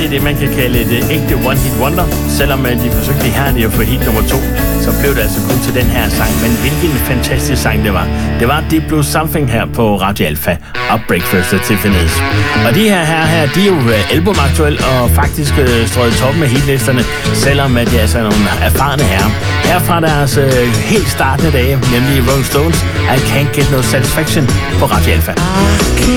stadig det, man kan kalde et ægte one-hit wonder. Selvom de forsøgte ihærdigt at få hit nummer 2, så blev det altså kun til den her sang. Men hvilken fantastisk sang det var. Det var Deep Blue Something her på Radio Alpha og Breakfast at Tiffany's. Og de her, de er jo albumaktuelle og faktisk strøget toppen af hitlisterne, selvom at de er sådan nogle erfarne herrer. Her fra deres helt startende dage, nemlig Rolling Stones, I Can't Get No Satisfaction på Radio Alpha.